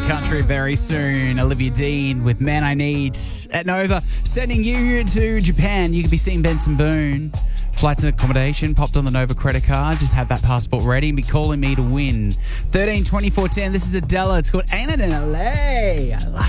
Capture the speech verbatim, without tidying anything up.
your country very soon. Olivia Dean with Man I Need at Nova. Sending you to Japan. You could be seeing Benson Boone. Flights and accommodation popped on the Nova credit card. Just have that passport ready and be calling me to win. thirteen twenty-four ten. This is Adela. It's called Ain't It in L A. I like